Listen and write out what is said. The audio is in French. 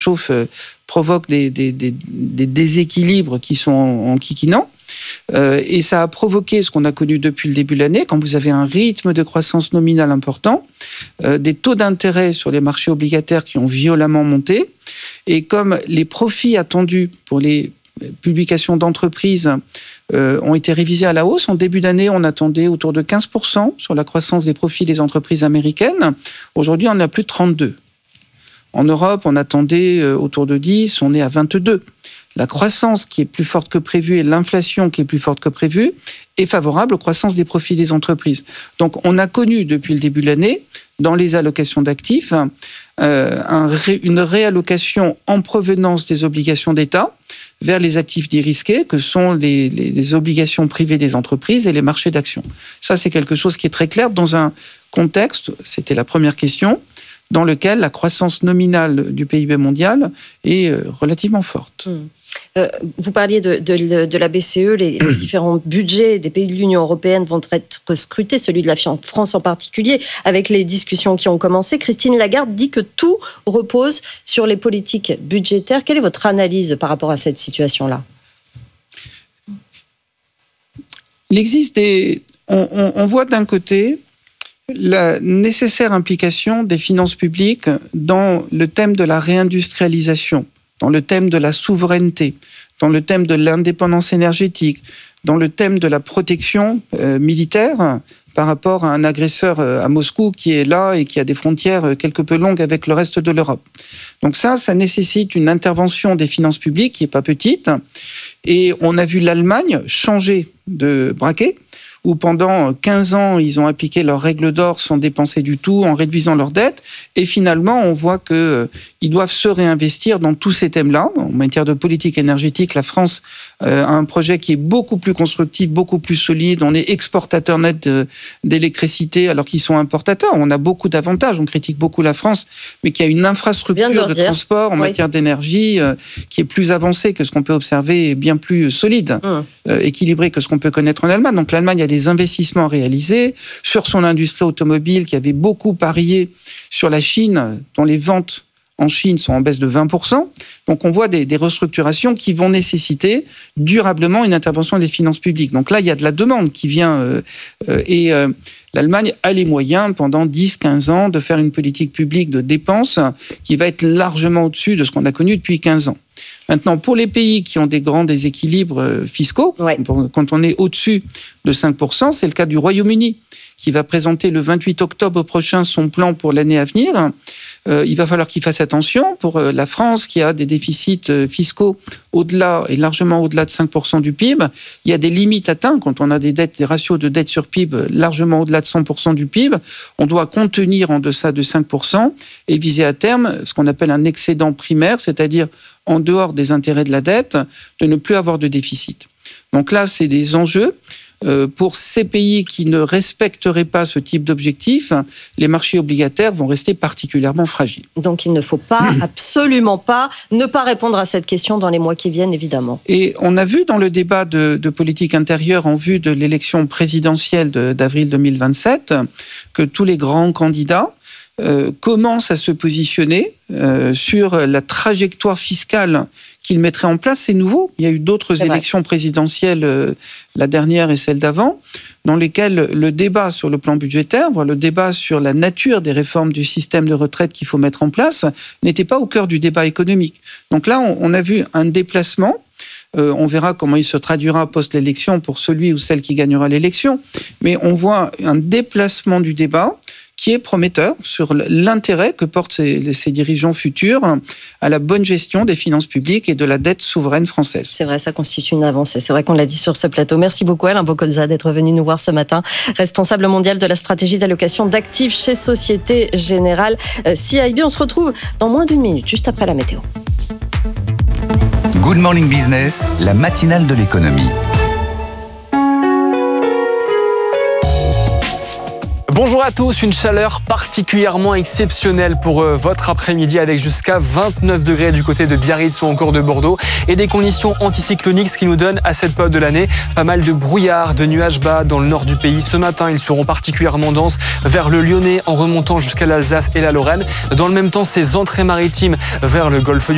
chauffe provoque des déséquilibres qui sont enquiquinants. Et ça a provoqué ce qu'on a connu depuis le début de l'année, quand vous avez un rythme de croissance nominale important, des taux d'intérêt sur les marchés obligataires qui ont violemment monté, et comme les profits attendus pour les publications d'entreprises ont été révisés à la hausse. En début d'année, on attendait autour de 15% sur la croissance des profits des entreprises américaines. Aujourd'hui, on est à plus de 32%. En Europe, on attendait autour de 10%, on est à 22%. La croissance qui est plus forte que prévu et l'inflation qui est plus forte que prévu est favorable aux croissances des profits des entreprises. Donc, on a connu depuis le début de l'année, dans les allocations d'actifs, une réallocation en provenance des obligations d'État vers les actifs dérisqués, que sont les obligations privées des entreprises et les marchés d'actions. Ça, c'est quelque chose qui est très clair dans un contexte, c'était la première question, dans lequel la croissance nominale du PIB mondial est relativement forte. Vous parliez de la BCE, les différents budgets des pays de l'Union européenne vont être scrutés, celui de la France en particulier, avec les discussions qui ont commencé. Christine Lagarde dit que tout repose sur les politiques budgétaires. Quelle est votre analyse par rapport à cette situation-là ? Il existe on voit d'un côté la nécessaire implication des finances publiques dans le thème de la réindustrialisation, dans le thème de la souveraineté, dans le thème de l'indépendance énergétique, dans le thème de la protection militaire par rapport à un agresseur à Moscou qui est là et qui a des frontières quelque peu longues avec le reste de l'Europe. Donc ça nécessite une intervention des finances publiques qui n'est pas petite. Et on a vu l'Allemagne changer de braquet, où pendant 15 ans, ils ont appliqué leurs règles d'or sans dépenser du tout, en réduisant leurs dettes. Et finalement, on voit qu'ils doivent se réinvestir dans tous ces thèmes-là. En matière de politique énergétique, la France a un projet qui est beaucoup plus constructif, beaucoup plus solide. On est exportateur net d'électricité alors qu'ils sont importateurs. On a beaucoup d'avantages. On critique beaucoup la France, mais qui a une infrastructure de transport en matière d'énergie qui est plus avancée que ce qu'on peut observer et bien plus solide, équilibrée que ce qu'on peut connaître en Allemagne. Donc l'Allemagne a des investissements réalisés sur son industrie automobile qui avait beaucoup parié sur la Chine, dont les ventes en Chine sont en baisse de 20%. Donc on voit des restructurations qui vont nécessiter durablement une intervention des finances publiques. Donc là, il y a de la demande qui vient et l'Allemagne a les moyens pendant 10-15 ans de faire une politique publique de dépenses qui va être largement au-dessus de ce qu'on a connu depuis 15 ans. Maintenant, pour les pays qui ont des grands déséquilibres fiscaux, quand on est au-dessus de 5%, c'est le cas du Royaume-Uni, qui va présenter le 28 octobre prochain son plan pour l'année à venir. Il va falloir qu'il fasse attention. Pour la France, qui a des déficits fiscaux au-delà et largement au-delà de 5% du PIB, il y a des limites atteintes. Quand on a des ratios de dette sur PIB largement au-delà de 100% du PIB, on doit contenir en deçà de 5% et viser à terme ce qu'on appelle un excédent primaire, c'est-à-dire en dehors des intérêts de la dette, de ne plus avoir de déficit. Donc là, c'est des enjeux. Pour ces pays qui ne respecteraient pas ce type d'objectif, les marchés obligataires vont rester particulièrement fragiles. Donc il ne faut pas, absolument pas, ne pas répondre à cette question dans les mois qui viennent, évidemment. Et on a vu dans le débat de politique intérieure en vue de l'élection présidentielle d'avril 2027 que tous les grands candidats commencent à se positionner sur la trajectoire fiscale qu'ils mettraient en place. C'est nouveau. Il y a eu d'autres élections présidentielles, la dernière et celle d'avant, dans lesquelles le débat sur le plan budgétaire, voire le débat sur la nature des réformes du système de retraite qu'il faut mettre en place, n'était pas au cœur du débat économique. Donc là, on a vu un déplacement. On verra comment il se traduira post-l'élection pour celui ou celle qui gagnera l'élection. Mais on voit un déplacement du débat qui est prometteur sur l'intérêt que portent ces dirigeants futurs à la bonne gestion des finances publiques et de la dette souveraine française. C'est vrai, ça constitue une avancée. C'est vrai qu'on l'a dit sur ce plateau. Merci beaucoup Alain Boccolza d'être venu nous voir ce matin. Responsable mondial de la stratégie d'allocation d'actifs chez Société Générale CIB. On se retrouve dans moins d'une minute, juste après la météo. Good Morning Business, la matinale de l'économie. Bonjour à tous, une chaleur particulièrement exceptionnelle pour votre après-midi avec jusqu'à 29 degrés du côté de Biarritz ou encore de Bordeaux et des conditions anticycloniques, ce qui nous donne à cette période de l'année pas mal de brouillard, de nuages bas dans le nord du pays. Ce matin, ils seront particulièrement denses vers le Lyonnais en remontant jusqu'à l'Alsace et la Lorraine. Dans le même temps, ces entrées maritimes vers le golfe du